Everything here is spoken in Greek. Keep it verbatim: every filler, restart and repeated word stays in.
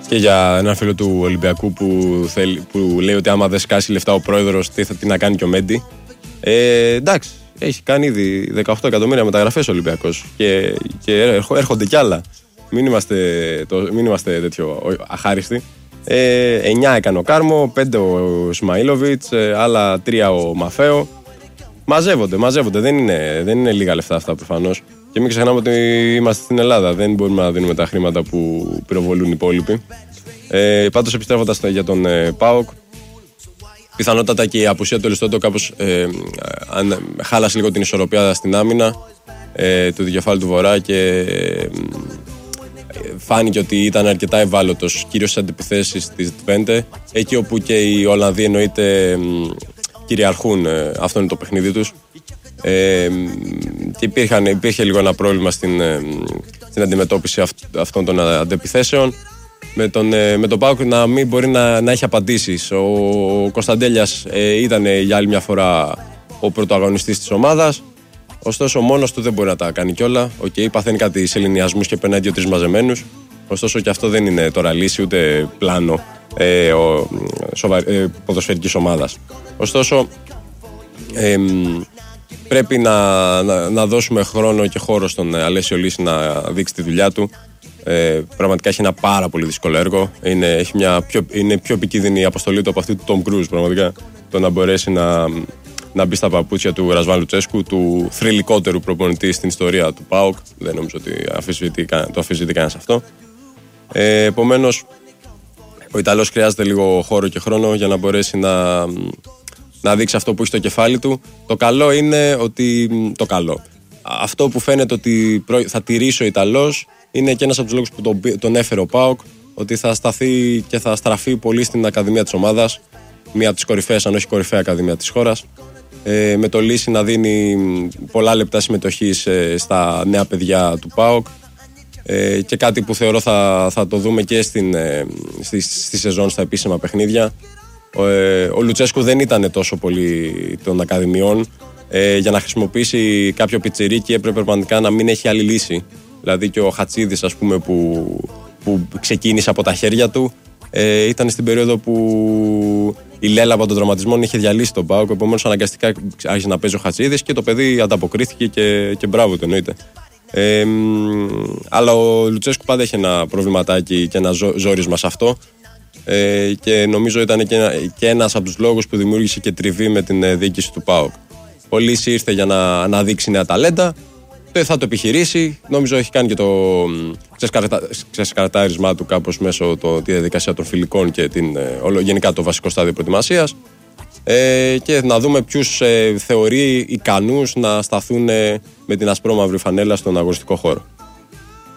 Και για έναν φίλο του Ολυμπιακού που, θέλει, που λέει ότι άμα δεν σκάσει λεφτά ο πρόεδρος, τι θα τι να κάνει και ο Μέντι. Ε, εντάξει, έχει κάνει ήδη δεκαοκτώ εκατομμύρια μεταγραφές ο Ολυμπιακός και, και έρχονται κι άλλα. Μην είμαστε, το, μην είμαστε τέτοιο αχάριστοι. Ε, εννιά έκανε ο Κάρμο, πέντε ο Σμαΐλοβιτς, ε, άλλα τρία ο Μαφέο. Μαζεύονται, μαζεύονται. Δεν είναι, δεν είναι λίγα λεφτά αυτά προφανώς. Και μην ξεχνάμε ότι είμαστε στην Ελλάδα. Δεν μπορούμε να δίνουμε τα χρήματα που πυροβολούν οι υπόλοιποι. Ε, πάντως, επιστρέφοντας για τον ε, ΠΑΟΚ, πιθανότατα και η απουσία του Ελιστόντο κάπως ε, αν, χάλασε λίγο την ισορροπία στην άμυνα ε, του δικεφάλου του Βορρά και ε, φάνηκε ότι ήταν αρκετά ευάλωτος, κυρίως στις αντιπιθέσεις της Τβέντε, εκεί όπου και οι Ολλανδοί εννοείται ε, κυριαρχούν. Ε, αυτό είναι το παιχνίδι τους. Ε, και υπήρχαν, υπήρχε λίγο ένα πρόβλημα στην, ε, στην αντιμετώπιση αυ, αυτών των αντεπιθέσεων. Με τον, με τον ΠΑΟΚ να μην μπορεί να, να έχει απαντήσεις. Ο, ο Κωνσταντέλιας ε, ήταν για άλλη μια φορά ο πρωταγωνιστής της ομάδας. Ωστόσο, μόνος του δεν μπορεί να τα κάνει κιόλα. Οκ, okay, παθαίνει κάτι σε ελληνιασμούς και περνάει δύο-τρεις μαζεμένους. Ωστόσο, και αυτό δεν είναι τώρα λύση ούτε πλάνο ε, ο, σοβα, ε, ποδοσφαιρικής ομάδας. Ωστόσο, ε, πρέπει να, να, να δώσουμε χρόνο και χώρο στον Αλέσιο Λύση να δείξει τη δουλειά του. Ε, πραγματικά έχει ένα πάρα πολύ δύσκολο έργο. Είναι, έχει μια πιο, είναι πιο επικίνδυνη η αποστολή του από αυτή του Tom Cruise. Πραγματικά το να μπορέσει να, να μπει στα παπούτσια του Ρασβάν Λουτσέσκου, του θρυλικότερου προπονητή στην ιστορία του ΠΑΟΚ. Δεν νομίζω ότι αφισβητεί, το αφισβητεί κανένας αυτό. Ε, Επομένως, ο Ιταλός χρειάζεται λίγο χώρο και χρόνο για να μπορέσει να, να δείξει αυτό που έχει στο κεφάλι του. Το καλό είναι ότι. Το καλό. Αυτό που φαίνεται ότι θα τηρήσει ο Ιταλός είναι και ένας από τους λόγους που τον, τον έφερε ο ΠΑΟΚ, ότι θα σταθεί και θα στραφεί πολύ στην ακαδημία της ομάδας, μία από τις κορυφαίες, αν όχι κορυφαία ακαδημία της χώρας, ε, με το Λύση να δίνει πολλά λεπτά συμμετοχής ε, στα νέα παιδιά του ΠΑΟΚ ε, και κάτι που θεωρώ θα, θα το δούμε και στην, ε, στη, στη σεζόν στα επίσημα παιχνίδια. Ο, ε, ο Λουτσέσκου δεν ήταν τόσο πολύ των ακαδημιών, ε, για να χρησιμοποιήσει κάποιο πιτσιρίκι έπρεπε πραγματικά να μην έχει άλλη λύση. Δηλαδή και ο Χατσίδης, ας πούμε, που, που ξεκίνησε από τα χέρια του, ε, ήταν στην περίοδο που η Λέλα από τον τραυματισμό είχε διαλύσει τον ΠΑΟΚ. Επομένως, αναγκαστικά άρχισε να παίζει ο Χατσίδης και το παιδί ανταποκρίθηκε και, και μπράβο του, εννοείται. Ε, αλλά ο Λουτσέσκου πάντα έχει ένα προβληματάκι και ένα ζω, ζόρισμα σε αυτό. Ε, και νομίζω ήταν και, ένα, και ένας από τους λόγους που δημιούργησε και τριβή με την διοίκηση του ΠΑΟΚ. Ο Λύση ήρθε για να αναδείξει νέα ταλέντα. Θα το επιχειρήσει. Νομίζω έχει κάνει και το ξεσκαρτάρισμά του κάπως μέσω το, τη διαδικασία των φιλικών και την, όλο, γενικά το βασικό στάδιο προετοιμασίας. Ε, και να δούμε ποιους ε, θεωρεί ικανούς να σταθούν ε, με την ασπρόμαυρη φανέλα στον αγωνιστικό χώρο.